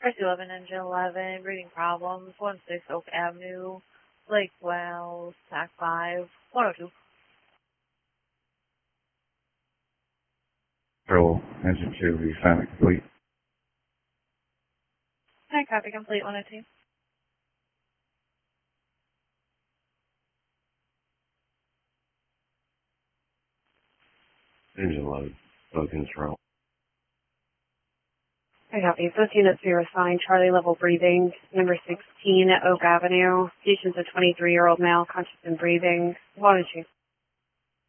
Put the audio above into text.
RC-11, Engine 11, breathing problems, 16 Oak Avenue, Lake Wells, TAC 5, 102. Control, engine 2, reassignment complete. Hi, copy complete, 102. Engine load, load control. I copy. Both units be assigned Charlie level breathing, number 16 at Oak Avenue. Patient's a 23-year-old male, conscious and breathing. 102.